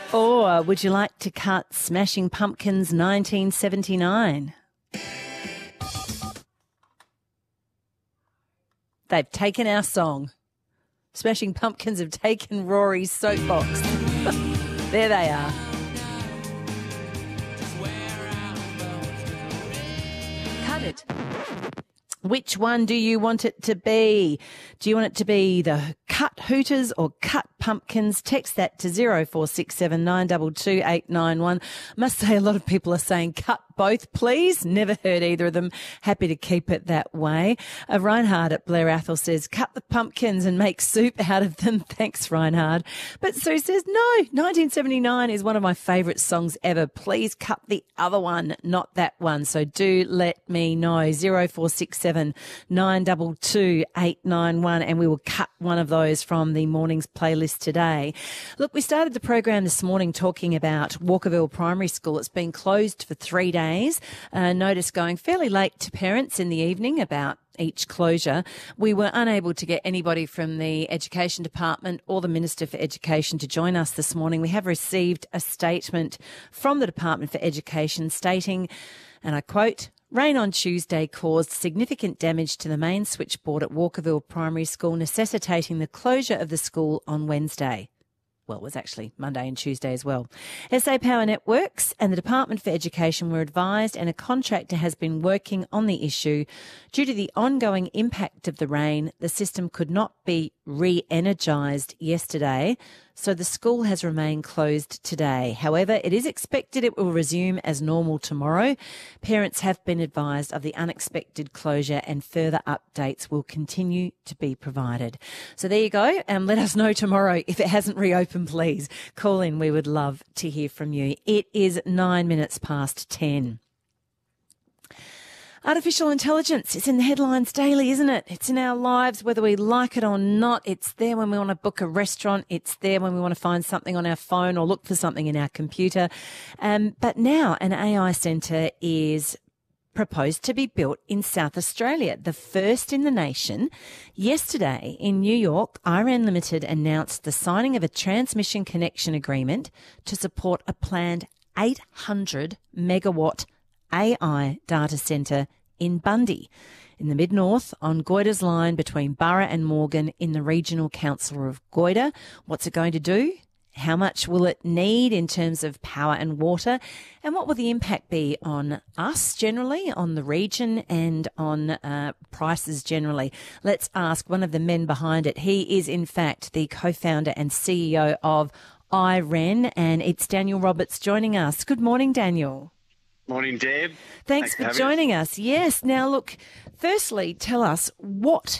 Or would you like to cut Smashing Pumpkins 1979? They've taken our song. Smashing Pumpkins have taken Rory's soapbox. There they are. Cut it. Which one do you want it to be? Do you want it to be the Cut Hooters or Cut Pumpkins? Text that to 0467 922 891. Must say a lot of people are saying cut both, please. Never heard either of them. Happy to keep it that way. Reinhard at Blair Athol says, cut the pumpkins and make soup out of them. Thanks, Reinhard. But Sue says, no, 1979 is one of my favourite songs ever. Please cut the other one, not that one. So do let me know. 0467 922 891, and we will cut one of those from the morning's playlist today. Look, we started the program this morning talking about Walkerville Primary School. It's been closed for 3 days. Notice going fairly late to parents in the evening about each closure. We were unable to get anybody from the Education Department or the Minister for Education to join us this morning. We have received a statement from the Department for Education stating, and I quote, rain on Tuesday caused significant damage to the main switchboard at Walkerville Primary School, necessitating the closure of the school on Wednesday. Well, it was actually Monday and Tuesday as well. SA Power Networks and the Department for Education were advised, and a contractor has been working on the issue. Due to the ongoing impact of the rain, the system could not be re-energised yesterday, so the school has remained closed today. However, it is expected it will resume as normal tomorrow. Parents have been advised of the unexpected closure, and further updates will continue to be provided. So there you go. Let us know tomorrow if it hasn't reopened, please. Call in. We would love to hear from you. It is 9 minutes past 10. Artificial intelligence, it's in the headlines daily, isn't it? It's in our lives, whether we like it or not. It's there when we want to book a restaurant. It's there when we want to find something on our phone or look for something in our computer. But now an AI centre is proposed to be built in South Australia, the first in the nation. Yesterday in New York, Iran Limited announced the signing of a transmission connection agreement to support a planned 800 megawatt AI data centre in Bundy, in the mid-north, on Goyder's line between Burra and Morgan in the Regional Council of Goyder. What's it going to do? How much will it need in terms of power and water? And what will the impact be on us generally, on the region, and on prices generally? Let's ask one of the men behind it. He is, in fact, the co-founder and CEO of IREN, and it's Daniel Roberts joining us. Good morning, Daniel. Morning, Deb. Thanks for joining us. Yes. Now, look, firstly, tell us, what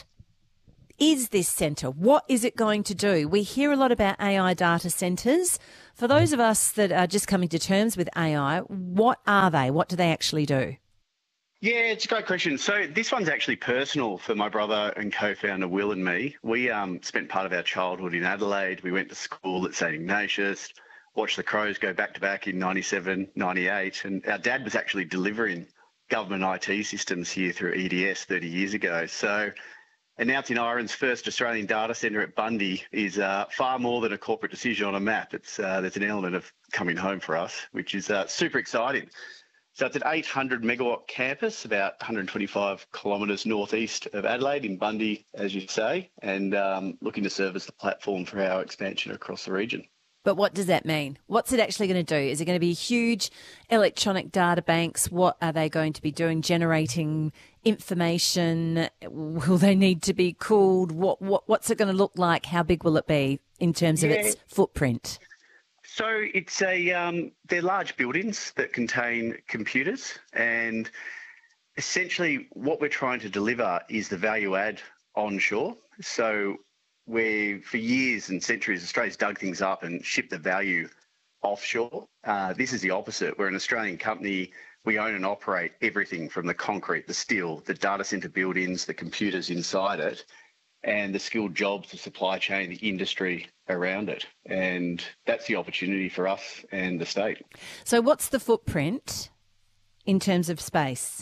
is this centre? What is it going to do? We hear a lot about AI data centres. For those of us that are just coming to terms with AI, what are they? What do they actually do? Yeah, it's a great question. So this one's actually personal for my brother and co-founder Will and me. We spent part of our childhood in Adelaide. We went to school at St Ignatius, watched the Crows go back-to-back in 97, 98, and our dad was actually delivering government IT systems here through EDS 30 years ago. So announcing IREN's first Australian data centre at Bundy is far more than a corporate decision on a map. It's there's an element of coming home for us, which is super exciting. So it's an 800 megawatt campus, about 125 kilometres northeast of Adelaide in Bundy, as you say, and looking to serve as the platform for our expansion across the region. But what does that mean? What's it actually going to do? Is it going to be huge electronic data banks? What are they going to be doing? Generating information? Will they need to be cooled? What's it going to look like? How big will it be in terms of its footprint? So it's they're large buildings that contain computers, and essentially what we're trying to deliver is the value add onshore. So where for years and centuries Australia's dug things up and shipped the value offshore. This is the opposite. We're an Australian company. We own and operate everything from the concrete, the steel, the data centre buildings, the computers inside it, and the skilled jobs, the supply chain, the industry around it. And that's the opportunity for us and the state. So what's the footprint in terms of space?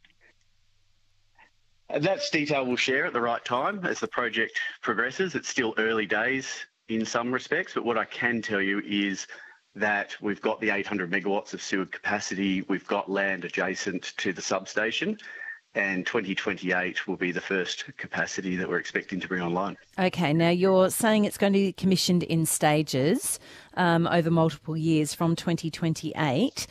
That's detail we'll share at the right time as the project progresses. It's still early days in some respects, but what I can tell you is that we've got the 800 megawatts of sewer capacity, we've got land adjacent to the substation, and 2028 will be the first capacity that we're expecting to bring online. Okay, now you're saying it's going to be commissioned in stages over multiple years from 2028.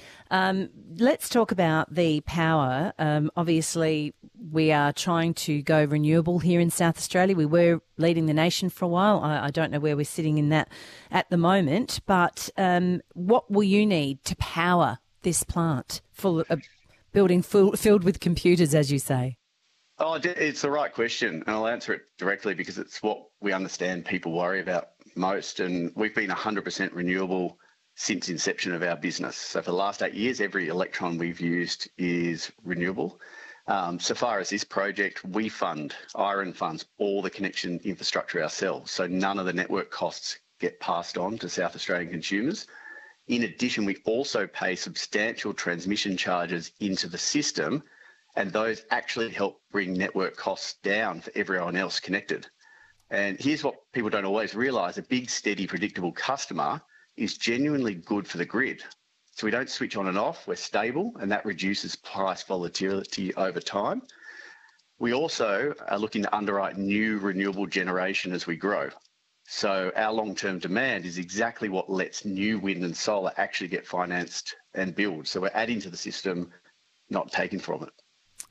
Let's talk about the power. Obviously, we are trying to go renewable here in South Australia. We were leading the nation for a while. I don't know where we're sitting in that at the moment, but what will you need to power this plant full of building filled with computers, as you say? Oh, it's the right question, and I'll answer it directly because it's what we understand people worry about most. And we've been 100% renewable since inception of our business. So for the last 8 years, every electron we've used is renewable. So far as this project, IREN funds all the connection infrastructure ourselves. So none of the network costs get passed on to South Australian consumers. In addition, we also pay substantial transmission charges into the system, and those actually help bring network costs down for everyone else connected. And here's what people don't always realise: a big, steady, predictable customer is genuinely good for the grid. So we don't switch on and off, we're stable, and that reduces price volatility over time. We also are looking to underwrite new renewable generation as we grow. So our long-term demand is exactly what lets new wind and solar actually get financed and build. So we're adding to the system, not taking from it.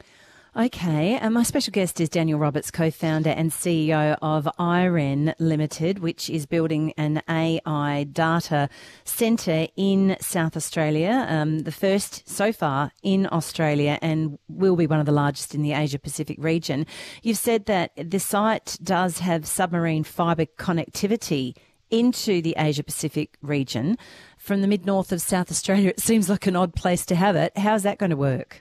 Okay, and my special guest is Daniel Roberts, co-founder and CEO of IREN Limited, which is building an AI data centre in South Australia, the first so far in Australia, and will be one of the largest in the Asia-Pacific region. You've said that the site does have submarine fibre connectivity into the Asia-Pacific region. From the mid-north of South Australia, it seems like an odd place to have it. How's that going to work?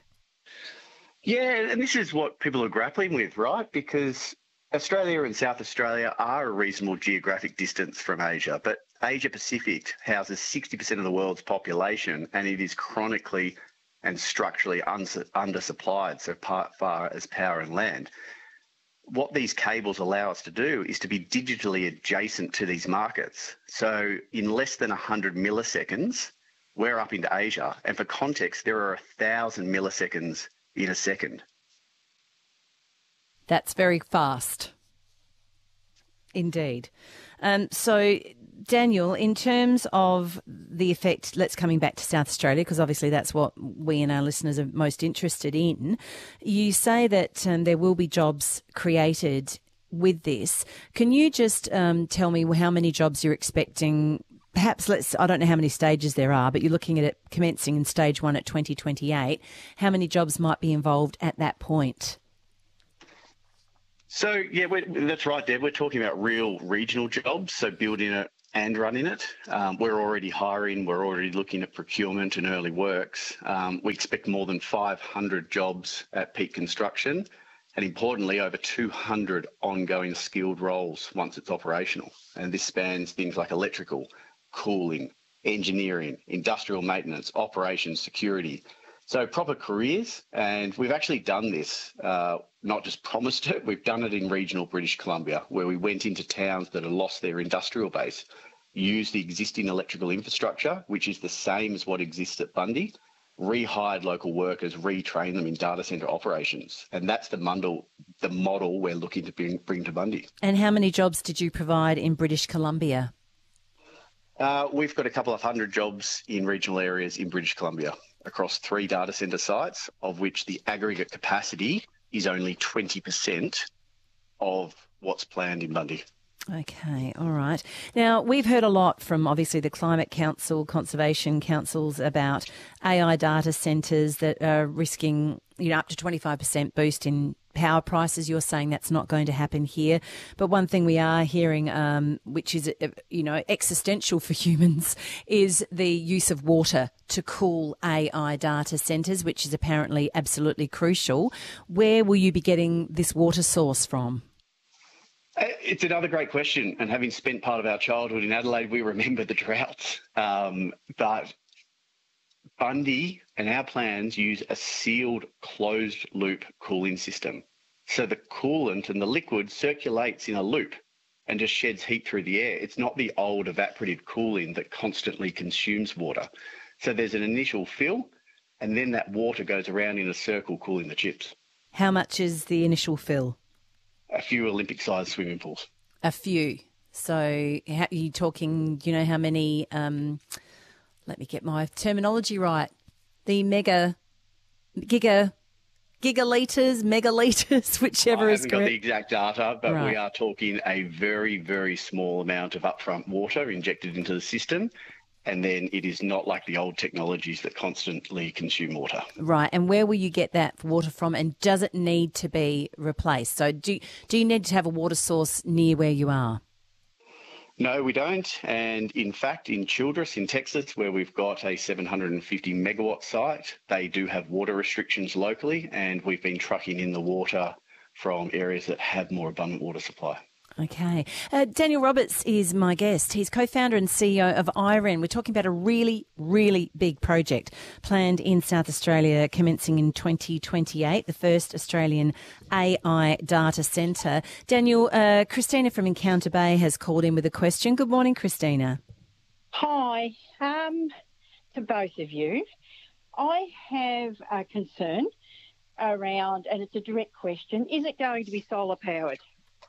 Yeah, and this is what people are grappling with, right? Because Australia and South Australia are a reasonable geographic distance from Asia, but Asia Pacific houses 60% of the world's population, and it is chronically and structurally undersupplied so far as power and land. What these cables allow us to do is to be digitally adjacent to these markets. So in less than 100 milliseconds, we're up into Asia. And for context, there are 1,000 milliseconds in a second. That's very fast. Indeed. So, Daniel, in terms of the effect, let's coming back to South Australia, because obviously that's what we and our listeners are most interested in. You say that there will be jobs created with this. Can you just tell me how many jobs you're expecting? Perhaps I don't know how many stages there are, but you're looking at it commencing in stage 1 at 2028. How many jobs might be involved at that point? So, yeah, that's right, Deb. We're talking about real regional jobs, so building it and running it. We're already hiring. We're already looking at procurement and early works. We expect more than 500 jobs at peak construction, and importantly, over 200 ongoing skilled roles once it's operational. And this spans things like electrical, cooling, engineering, industrial maintenance, operations, security. So proper careers. And we've actually done this, not just promised it, we've done it in regional British Columbia, where we went into towns that had lost their industrial base, used the existing electrical infrastructure, which is the same as what exists at Bundy, rehired local workers, retrained them in data centre operations. And that's the model we're looking to bring to Bundy. And how many jobs did you provide in British Columbia? We've got a couple of hundred jobs in regional areas in British Columbia across 3 data centre sites, of which the aggregate capacity is only 20% of what's planned in Bundy. Okay, all right. Now, we've heard a lot from obviously the Climate Council, Conservation Councils about AI data centres that are risking, up to 25% boost in power prices. You're saying that's not going to happen here. But one thing we are hearing, which is, existential for humans, is the use of water to cool AI data centres, which is apparently absolutely crucial. Where will you be getting this water source from? It's another great question. And having spent part of our childhood in Adelaide, we remember the droughts. But Bundy and our plans use a sealed closed loop cooling system. So the coolant and the liquid circulates in a loop. and just sheds heat through the air. It's not the old evaporative cooling that constantly consumes water. So there's an initial fill, and then that water goes around in a circle cooling the chips. How much is the initial fill? A few Olympic-sized swimming pools. A few. So are you talking, you know, how many, let me get my terminology right, the gigalitres, megalitres, whichever is correct. I haven't got the exact data, but Right. we are talking a very, very small amount of upfront water injected into the system, and then it is not like the old technologies that constantly consume water. Right, and where will you get that water from, and does it need to be replaced? So do you need to have a water source near where you are? No, we don't. And in fact, in Childress in Texas, where we've got a 750 megawatt site, they do have water restrictions locally, and we've been trucking in the water from areas that have more abundant water supply. Okay. Daniel Roberts is my guest. He's co-founder and CEO of IREN. We're talking about a really, really big project planned in South Australia commencing in 2028, the first Australian AI data centre. Daniel, Christina from Encounter Bay has called in with a question. Good morning, Christina. Hi, to both of you. I have a concern around, and it's a direct question, is it going to be solar powered?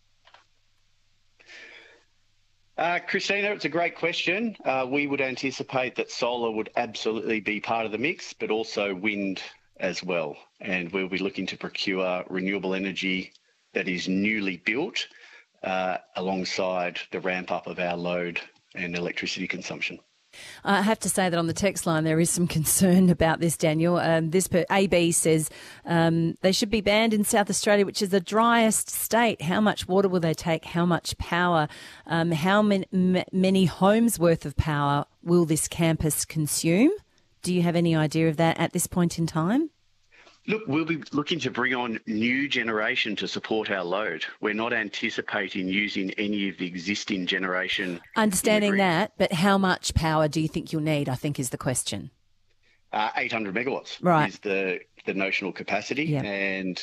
Christina, it's a great question. We would anticipate that solar would absolutely be part of the mix, but also wind as well. And we'll be looking to procure renewable energy that is newly built alongside the ramp up of our load and electricity consumption. I have to say that on the text line there is some concern about this, Daniel. AB says they should be banned in South Australia, which is the driest state. How much water will they take? How much power? How many homes worth of power will this campus consume? Do you have any idea of that at this point in time? Look, we'll be looking to bring on new generation to support our load. We're not anticipating using any of the existing generation. Understanding that, but how much power do you think you'll need, I think is the question. 800 megawatts Right. is the notional capacity. Yeah. And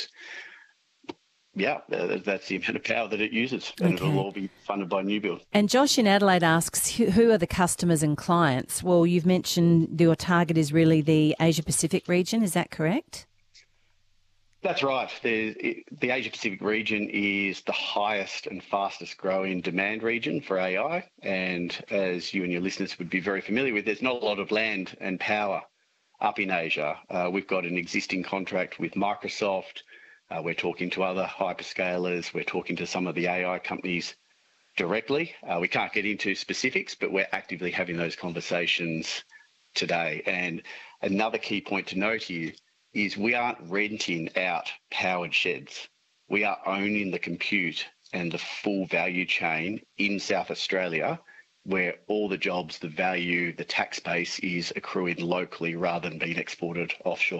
that's the amount of power that it uses. And Okay. it'll all be funded by new build. And Josh in Adelaide asks, who are the customers and clients? Well, you've mentioned your target is really the Asia-Pacific region. Is that correct? That's right. The Asia-Pacific region is the highest and fastest growing demand region for AI. And as you and your listeners would be very familiar with, there's not a lot of land and power up in Asia. We've got an existing contract with Microsoft. We're talking to other hyperscalers. We're talking to some of the AI companies directly. We can't get into specifics, but we're actively having those conversations today. And another key point to note here is we aren't renting out powered sheds. We are owning the compute and the full value chain in South Australia, where all the jobs, the value, the tax base is accruing locally rather than being exported offshore.